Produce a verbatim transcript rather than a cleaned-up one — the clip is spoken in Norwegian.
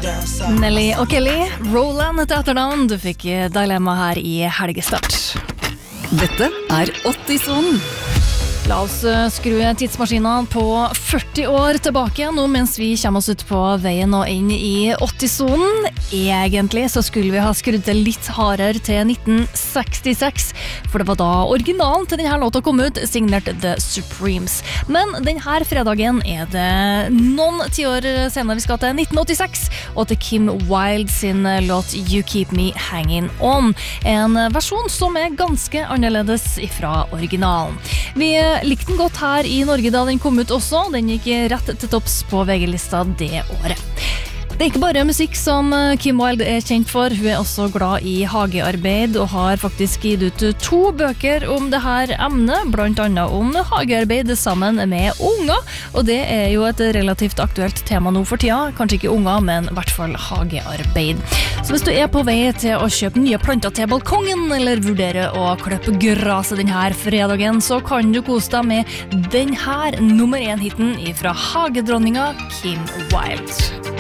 Nelly og Kelly, Roland til etternavn. Du fikk dilemma her i helgestart. Dette er åtti-sonen. La oss skru tidsmaskinen på førti år tilbake nå, mens vi kommer oss ut på veien og inn i åtti-sonen. Egentlig så skulle vi ha skrudd det litt hardere til nitten sekstiseks, for det var da originalen til denne låta kom ut, signert The Supremes. Men denne fredagen er det noen tiår senere vi skal til nitten åttiseks, og til Kim Wilde sin låt You Keep Me Hanging On. En versjon som er ganske annerledes ifra originalen. Vi likte den godt her i Norge da den kom ut også. Den gikk rett til topps på V G-lista det året. Det er ikke bare musikk som Kim Wilde er kjent for. Hun er også glad i hagearbeid og har faktisk gitt ut to bøker om det her emnet, blant annet om hagearbeid sammen med unger. Og det er jo et relativt aktuelt tema nå for tida. Kanskje ikke unger, men i hvert fall hagearbeid. Så hvis du er på vei til å kjøpe nye planter til balkongen, eller vurderer å klippe graset denne fredagen, så kan du kose deg med denne nummer én-hitten fra hagedronninga Kim Wilde.